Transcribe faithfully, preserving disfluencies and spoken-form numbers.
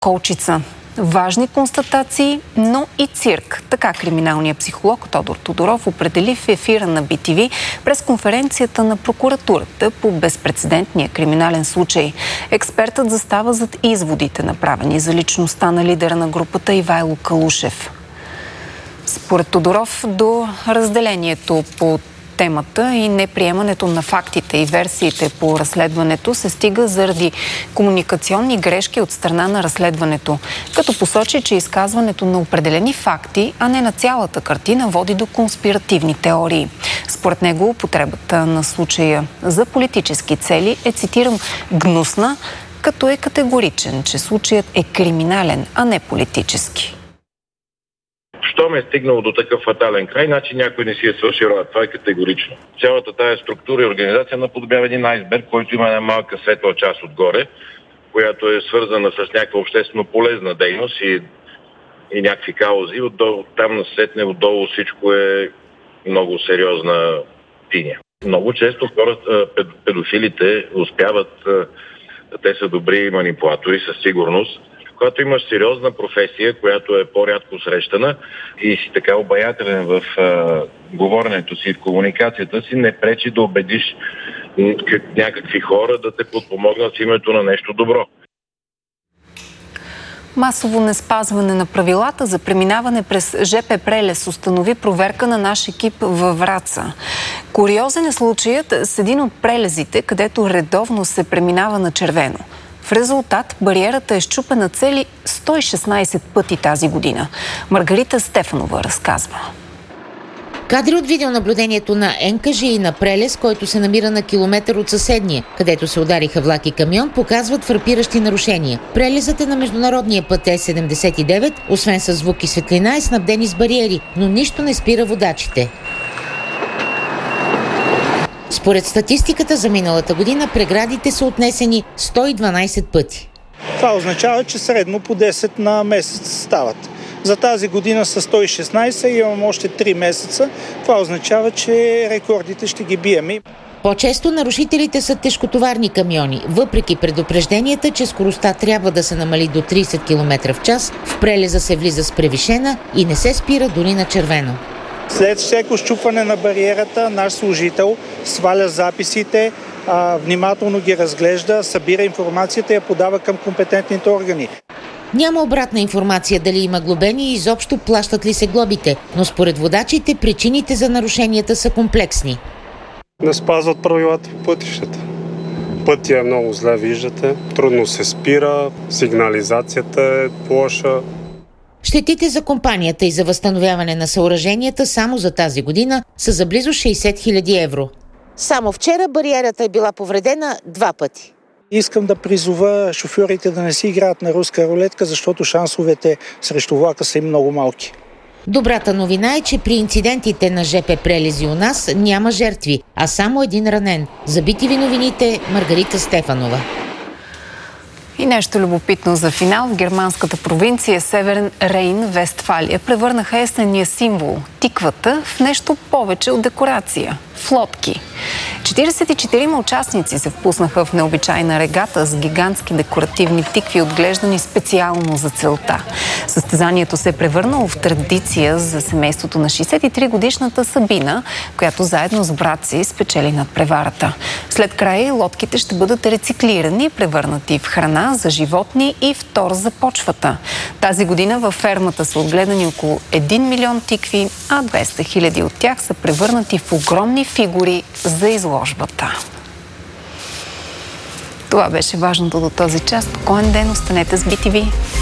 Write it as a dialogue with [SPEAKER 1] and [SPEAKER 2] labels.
[SPEAKER 1] Колчица. Важни констатации, но и цирк. Така криминалният психолог Тодор Тодоров определи в ефира на Би Ти Ви през конференцията на прокуратурата по безпрецедентния криминален случай. Експертът застава зад изводите, направени за личността на лидера на групата Ивайло Калушев. Според Тодоров, до разделението по темата и неприемането на фактите и версиите по разследването се стига заради комуникационни грешки от страна на разследването, като посочи, че изказването на определени факти, а не на цялата картина, води до конспиративни теории. Според него употребата на случая за политически цели е, цитирам, гнусна, като е категоричен, че случаят е криминален, а не политически.
[SPEAKER 2] Щом е стигнало до такъв фатален край, значи някой не си е свършил работа. Това е категорично. Цялата тая структура и организация наподобява един айсберг, който има една малка светла част отгоре, която е свързана с някаква обществено полезна дейност и, и някакви каузи. Отдолу, там насетне отдолу всичко е много сериозна тиня. Много често хората, педофилите успяват, те са добри манипулатори със сигурност. Когато имаш сериозна професия, която е по-рядко срещана и си така обаятелен в а, говоренето си, в комуникацията си, не пречи да убедиш някакви хора да те подпомогнат в името на нещо добро.
[SPEAKER 1] Масово неспазване на правилата за преминаване през Жп Прелез установи проверка на наш екип във Враца. Куриозен е случаят с един от прелезите, където редовно се преминава на червено. В резултат бариерата е счупена цели сто и шестнайсет пъти тази година. Маргарита Стефанова разказва.
[SPEAKER 3] Кадри от видеонаблюдението на Ен Ка Жи и на Прелез, който се намира на километър от съседния, където се удариха влак и камион, показват фрапиращи нарушения. Прелезът е на международния път Е седемдесет и девет, освен със звук и светлина, е снабден с бариери, но нищо не спира водачите. Според статистиката за миналата година, преградите са отнесени сто и дванайсет пъти.
[SPEAKER 4] Това означава, че средно по десет на месец стават. За тази година са сто и шестнайсет, имам още три месеца. Това означава, че рекордите ще ги бием.
[SPEAKER 3] По-често нарушителите са тежкотоварни камиони. Въпреки предупрежденията, че скоростта трябва да се намали до трийсет километра в час, в прелеза се влиза с превишена и не се спира дори на червено.
[SPEAKER 4] След всеко счупване на бариерата, наш служител сваля записите, а, внимателно ги разглежда, събира информацията и я подава към компетентните органи.
[SPEAKER 3] Няма обратна информация дали има глобени и изобщо плащат ли се глобите, но според водачите причините за нарушенията са комплексни.
[SPEAKER 5] Не спазват правилата по пътищата. Пътя е много зле, виждате, трудно се спира, сигнализацията е лоша.
[SPEAKER 3] Щетите за компанията и за възстановяване на съоръженията само за тази година са за близо шейсет хиляди евро. Само вчера бариерата е била повредена два пъти.
[SPEAKER 4] Искам да призова шофьорите да не си играят на руска рулетка, защото шансовете срещу влака са им много малки.
[SPEAKER 3] Добрата новина е, че при инцидентите на Жп Прелези у нас няма жертви, а само един ранен. За Би Ти Ви новините, Маргарита Стефанова.
[SPEAKER 1] И нещо любопитно за финал. В германската провинция Северен Рейн, Вестфалия, превърнаха есенния символ – тиквата в нещо повече от декорация – в лодки. четирийсет и четирима участници се впуснаха в необичайна регата с гигантски декоративни тикви, отглеждани специално за целта. Състезанието се е превърнало в традиция за семейството на шейсет и три годишната Сабина, която заедно с брат си спечели над преварата. След края лодките ще бъдат рециклирани, превърнати в храна за животни и в тор за почвата. Тази година във фермата са отгледани около един милион тикви, а двеста хиляди от тях са превърнати в огромни фигури за изложбата. Това беше важното до този час. Спокоен ден, останете с Би Ти Ви.